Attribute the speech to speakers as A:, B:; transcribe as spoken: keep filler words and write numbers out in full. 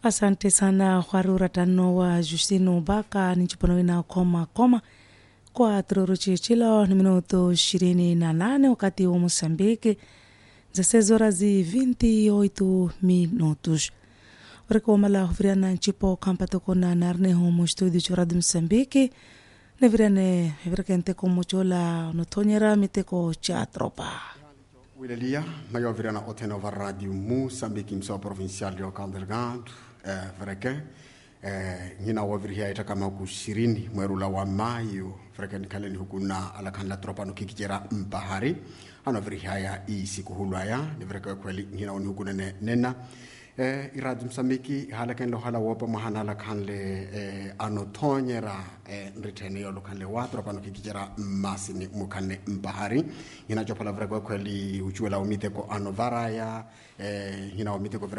A: Asante sana Kwarura tano wa Justino Baka nichupano ina koma koma kwa truruchi chilo ni minuto ishirini na nane wakati wa Mosambiki dezesseis horas e vinte e oito minutos. Rekomala huvriana nchipo kampato kona narne homo studio chora de Mosambiki ne vriane vrekente como chola notonyera miteko cha tropa.
B: Wilelia mayo virana oteno va radio Mosambiki mso provincial local delgado eh vreke eh ngina wavria ita kama ku ishirini mwerula wa mayo vreke nikaleni hukuna alakanla tropa no kikijera mpahari ana vrihaya i siku hulaya ni vreke kweli ngina oni hukuna ne, nena eh irad Msambiki halaken lo hala wopa mahana la kanle eh anotonyera eh nritene yo kanle wa tropa no kikijera masini mukane mpahari ina jopala vreke kweli uchuela umite ko anovaraya eh ina umite ko